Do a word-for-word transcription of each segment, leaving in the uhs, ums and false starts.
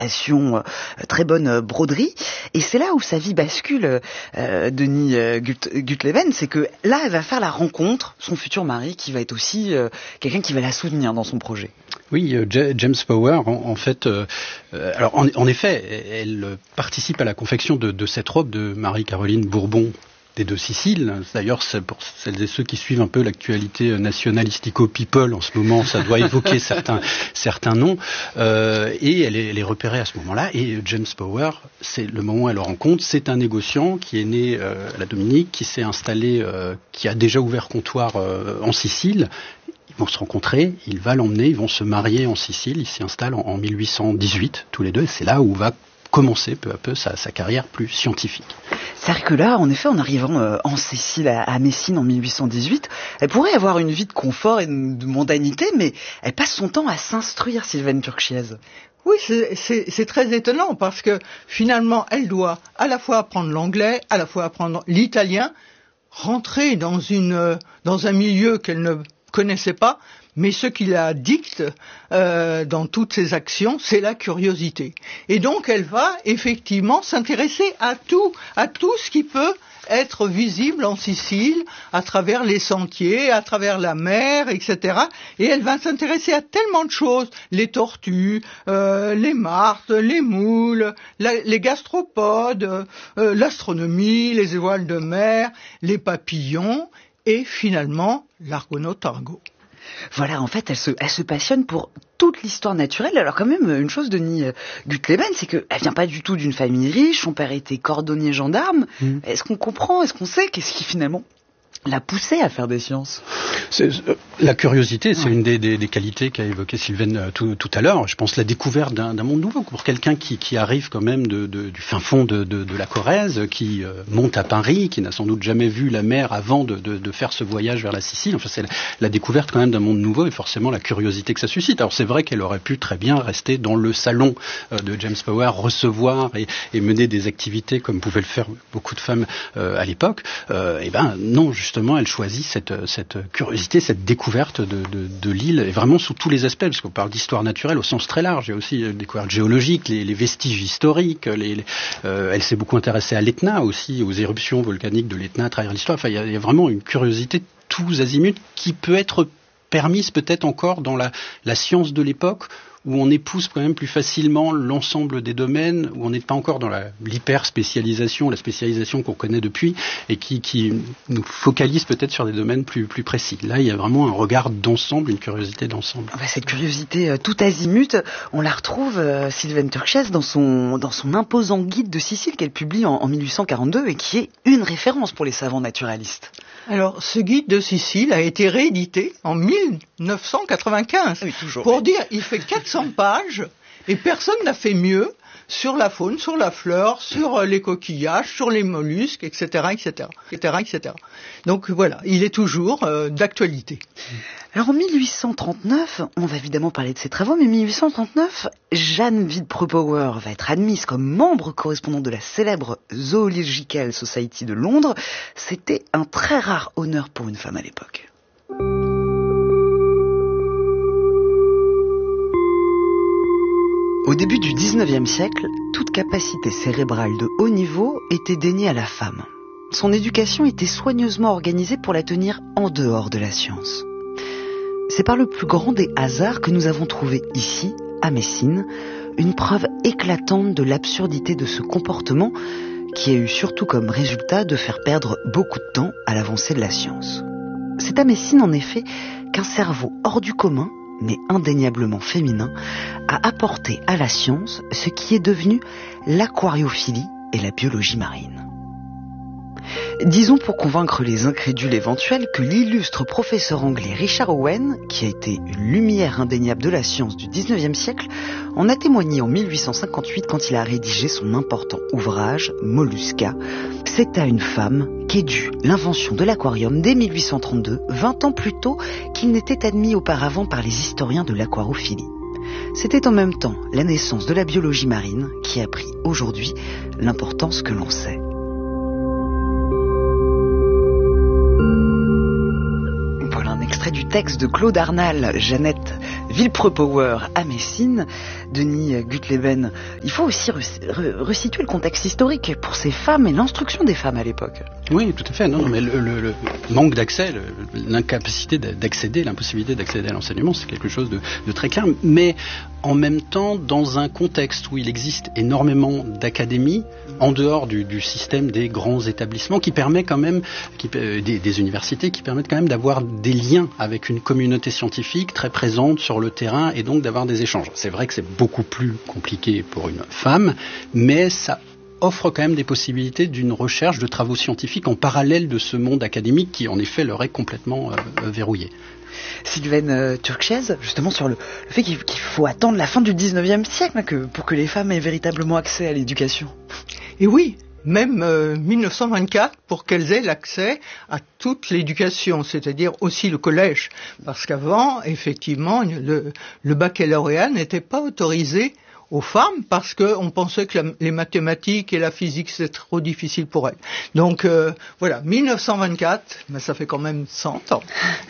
création, euh, très bonne euh, broderie. Et c'est là où sa vie bascule, euh, Denis euh, Gut-Leven, c'est que là, elle va faire la rencontre, son futur mari, qui va être aussi euh, quelqu'un qui va la soutenir dans son projet. Oui, euh, James Power, en, en fait, euh, euh, alors en, en effet, elle participe à la confection de, de cette robe de Marie-Caroline Bourbon des deux Siciles. D'ailleurs, c'est pour celles et ceux qui suivent un peu l'actualité nationalistico-people en ce moment, ça doit évoquer certains certains noms. Euh, et elle est, elle est repérée à ce moment-là. Et James Power, c'est le moment où elle le rencontre. C'est un négociant qui est né euh, à la Dominique, qui s'est installé, euh, qui a déjà ouvert comptoir euh, en Sicile. Ils vont se rencontrer, il va l'emmener, ils vont se marier en Sicile. Ils s'y installent en, en mille huit cent dix-huit, tous les deux. Et c'est là où va commencer peu à peu sa, sa carrière plus scientifique. C'est-à-dire que là, en effet, en arrivant euh, en Sicile, à, à Messine en mille huit cent dix-huit, elle pourrait avoir une vie de confort et de, de mondanité, mais elle passe son temps à s'instruire, Sylvaine Turchiez. Oui, c'est, c'est, c'est très étonnant parce que finalement, elle doit à la fois apprendre l'anglais, à la fois apprendre l'italien, rentrer dans une dans un milieu qu'elle ne connaissait pas. Mais ce qui la dicte euh, dans toutes ses actions, c'est la curiosité. Et donc, elle va effectivement s'intéresser à tout, à tout ce qui peut être visible en Sicile, à travers les sentiers, à travers la mer, et cetera. Et elle va s'intéresser à tellement de choses, les tortues, euh, les martres, les moules, la, les gastropodes, euh, l'astronomie, les étoiles de mer, les papillons, et finalement, l'argonaute-argot. Voilà, en fait, elle se, elle se passionne pour toute l'histoire naturelle. Alors quand même, une chose, Denis Gut-Leven, c'est qu'elle vient pas du tout d'une famille riche. Son père était cordonnier gendarme. Mmh. Est-ce qu'on comprend, est-ce qu'on sait qu'est-ce qui finalement l'a poussée à faire des sciences? C'est, euh, la curiosité, c'est ouais. une des, des, des qualités qu'a évoqué Sylvaine euh, tout, tout à l'heure. Je pense la découverte d'un, d'un monde nouveau pour quelqu'un qui, qui arrive quand même de, de, du fin fond de, de, de la Corrèze, qui euh, monte à Paris, qui n'a sans doute jamais vu la mer avant de, de, de faire ce voyage vers la Sicile. Enfin, c'est la, la découverte quand même d'un monde nouveau et forcément la curiosité que ça suscite. Alors c'est vrai qu'elle aurait pu très bien rester dans le salon euh, de James Power, recevoir et, et mener des activités comme pouvaient le faire beaucoup de femmes euh, à l'époque. Euh, et ben non, justement, elle choisit cette, cette curiosité, cette découverte de, de, de l'île, et vraiment sous tous les aspects, parce qu'on parle d'histoire naturelle au sens très large. Il y a aussi des découvertes géologiques, les, les vestiges historiques. Les, les, euh, elle s'est beaucoup intéressée à l'Etna aussi, aux éruptions volcaniques de l'Etna à travers l'histoire. Enfin, il y a, il y a vraiment une curiosité tous azimuts qui peut être permise peut-être encore dans la, la science de l'époque, où on épouse quand même plus facilement l'ensemble des domaines, où on n'est pas encore dans la, l'hyper-spécialisation, la spécialisation qu'on connaît depuis, et qui, qui nous focalise peut-être sur des domaines plus, plus précis. Là, il y a vraiment un regard d'ensemble, une curiosité d'ensemble. Cette curiosité euh, tout azimut, on la retrouve, euh, Sylvaine Turchiez, dans son, dans son imposant guide de Sicile qu'elle publie en, en mille huit cent quarante-deux et qui est une référence pour les savants naturalistes. Alors, ce guide de Sicile a été réédité en mille neuf cent quatre-vingt-quinze. Oui, toujours. Pour dire, il fait quatre cents pages et personne n'a fait mieux sur la faune, sur la flore, sur les coquillages, sur les mollusques, et cetera, et cetera, et cetera, et cetera. Donc voilà, il est toujours euh, d'actualité. Alors en mille huit cent trente-neuf, on va évidemment parler de ses travaux, mais en mille huit cent trente-neuf, Jeanne Witt-Propauer va être admise comme membre correspondant de la célèbre Zoological Society de Londres. C'était un très rare honneur pour une femme à l'époque. Au début du dix-neuvième siècle, toute capacité cérébrale de haut niveau était déniée à la femme. Son éducation était soigneusement organisée pour la tenir en dehors de la science. C'est par le plus grand des hasards que nous avons trouvé ici, à Messine, une preuve éclatante de l'absurdité de ce comportement qui a eu surtout comme résultat de faire perdre beaucoup de temps à l'avancée de la science. C'est à Messine, en effet, qu'un cerveau hors du commun, mais indéniablement féminin, a apporté à la science ce qui est devenu l'aquariophilie et la biologie marine. Disons pour convaincre les incrédules éventuels que l'illustre professeur anglais Richard Owen, qui a été une lumière indéniable de la science du dix-neuvième siècle, en a témoigné en mille huit cent cinquante-huit quand il a rédigé son important ouvrage Mollusca. C'est à une femme qu'est due l'invention de l'aquarium dès mille huit cent trente-deux, vingt ans plus tôt qu'il n'était admis auparavant par les historiens de l'aquarophilie. C'était en même temps la naissance de la biologie marine qui a pris aujourd'hui l'importance que l'on sait. Voilà un extrait du texte de Claude Arnal, Jeannette Villepreux-Power à Messine. Denis Gutleben, il faut aussi resituer le contexte historique pour ces femmes et l'instruction des femmes à l'époque. Oui, tout à fait. Non, non mais le, le, le manque d'accès, le, l'incapacité d'accéder, l'impossibilité d'accéder à l'enseignement, c'est quelque chose de, de très clair. Mais en même temps, dans un contexte où il existe énormément d'académies, en dehors du, du système des grands établissements, qui permet quand même, qui, des, des universités, qui permettent quand même d'avoir des liens avec une communauté scientifique très présente sur le terrain et donc d'avoir des échanges. C'est vrai que c'est beaucoup plus compliqué pour une femme, mais ça offre quand même des possibilités d'une recherche de travaux scientifiques en parallèle de ce monde académique qui en effet leur est complètement euh, verrouillé. Sylvaine euh, Turkchiez, justement sur le, le fait qu'il, qu'il faut attendre la fin du dix-neuvième siècle que, pour que les femmes aient véritablement accès à l'éducation. Et oui, même euh, mille neuf cent vingt-quatre pour qu'elles aient l'accès à toute l'éducation, c'est-à-dire aussi le collège. Parce qu'avant, effectivement, le, le baccalauréat n'était pas autorisé aux femmes parce qu'on pensait que la, les mathématiques et la physique c'était trop difficile pour elles. Donc euh, voilà, mille neuf cent vingt-quatre, mais ça fait quand même cent ans.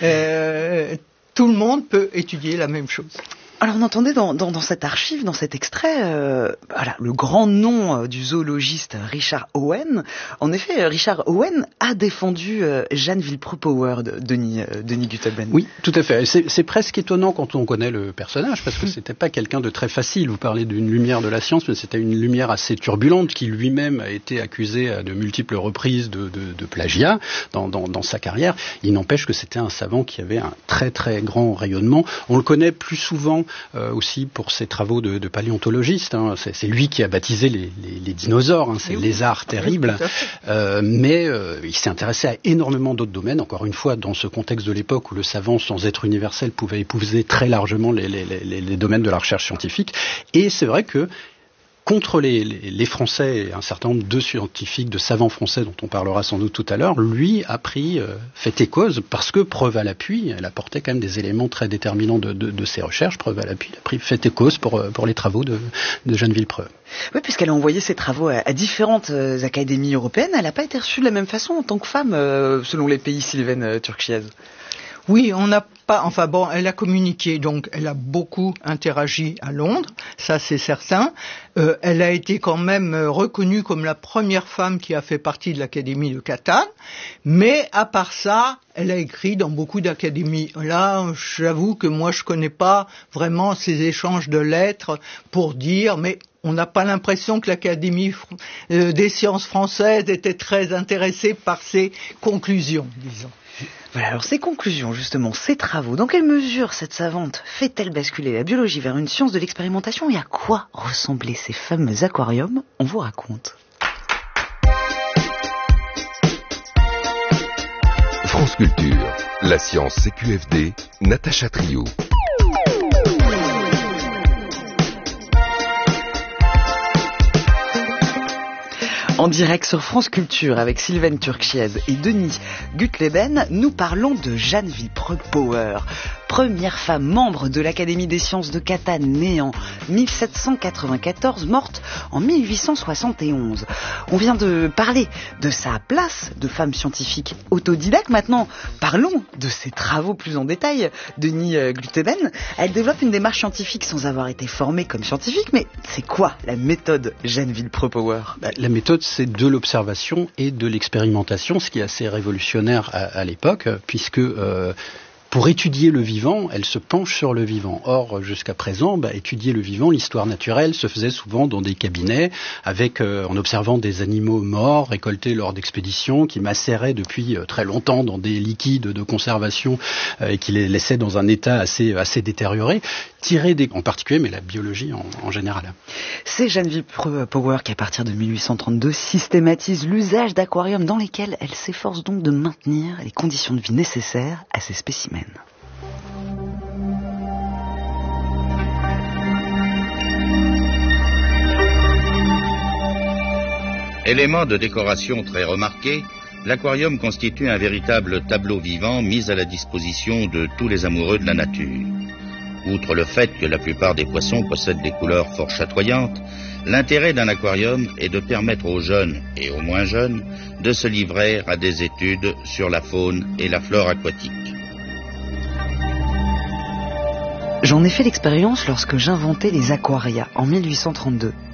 Euh, tout le monde peut étudier la même chose. Alors on entendait dans, dans, dans cette archive, dans cet extrait, euh, voilà, le grand nom euh, du zoologiste Richard Owen. En effet, Richard Owen a défendu euh, Jeanne Villepreux-Power, de, Denis, euh, Denis Gutleben. Oui, tout à fait. C'est, c'est presque étonnant quand on connaît le personnage, parce que c'était pas quelqu'un de très facile. Vous parlez d'une lumière de la science, mais c'était une lumière assez turbulente, qui lui-même a été accusé à de multiples reprises de, de, de plagiat dans, dans, dans sa carrière. Il n'empêche que c'était un savant qui avait un très très grand rayonnement. On le connaît plus souvent Euh, aussi pour ses travaux de, de paléontologiste. Hein. C'est, c'est lui qui a baptisé les, les, les dinosaures, hein, ces oui, lézards terribles. Oui, euh, mais euh, il s'est intéressé à énormément d'autres domaines, encore une fois, dans ce contexte de l'époque où le savant, sans être universel, pouvait épouser très largement les, les, les, les domaines de la recherche scientifique. Et c'est vrai que contre les, les, les Français et un certain nombre de scientifiques, de savants français dont on parlera sans doute tout à l'heure, lui a pris euh, fait et cause parce que, preuve à l'appui, elle apportait quand même des éléments très déterminants de, de, de ses recherches, preuve à l'appui, il a pris fait et cause pour, pour les travaux de, de Jeanne Villepreux. Oui, puisqu'elle a envoyé ses travaux à, à différentes euh, académies européennes, elle n'a pas été reçue de la même façon en tant que femme, euh, selon les pays, Sylvaine euh, Turkchiez. Oui, on n'a pas, enfin bon, elle a communiqué, donc elle a beaucoup interagi à Londres, ça c'est certain. Euh, elle a été quand même reconnue comme la première femme qui a fait partie de l'Académie de Catane, mais à part ça, elle a écrit dans beaucoup d'académies. Là, j'avoue que moi je connais pas vraiment ces échanges de lettres pour dire, mais on n'a pas l'impression que l'Académie des sciences françaises était très intéressée par ses conclusions, disons. Voilà, alors ces conclusions, justement, ces travaux, dans quelle mesure cette savante fait-elle basculer la biologie vers une science de l'expérimentation et à quoi ressemblaient ces fameux aquariums? On vous raconte. France Culture, la science C Q F D, Natacha Trio. En direct sur France Culture avec Sylvaine Turkchiez et Denis Gutleben, nous parlons de Jeanne Villepreux-Power, première femme membre de l'Académie des sciences de Catane, née en mille sept cent quatre-vingt-quatorze, morte en mille huit cent soixante et onze. On vient de parler de sa place de femme scientifique autodidacte. Maintenant, parlons de ses travaux plus en détail. Denis Gutleben, elle développe une démarche scientifique sans avoir été formée comme scientifique, mais c'est quoi la méthode Jeanne Villepreux-Power? La méthode, c'est de l'observation et de l'expérimentation, ce qui est assez révolutionnaire à, à l'époque, puisque euh, pour étudier le vivant, elle se penche sur le vivant. Or, jusqu'à présent, bah, étudier le vivant, l'histoire naturelle, se faisait souvent dans des cabinets, avec euh, en observant des animaux morts, récoltés lors d'expéditions, qui macéraient depuis euh, très longtemps dans des liquides de conservation euh, et qui les laissaient dans un état assez, assez détérioré, tirer des, en particulier, mais la biologie en, en général. C'est Jeanne Villepreux-Power qui, à partir de mille huit cent trente-deux, systématise l'usage d'aquariums dans lesquels elle s'efforce donc de maintenir les conditions de vie nécessaires à ces spécimens. Élément de décoration très remarqué, l'aquarium constitue un véritable tableau vivant mis à la disposition de tous les amoureux de la nature. Outre le fait que la plupart des poissons possèdent des couleurs fort chatoyantes, l'intérêt d'un aquarium est de permettre aux jeunes et aux moins jeunes de se livrer à des études sur la faune et la flore aquatique. J'en ai fait l'expérience lorsque j'inventais les aquaria en mille huit cent trente-deux.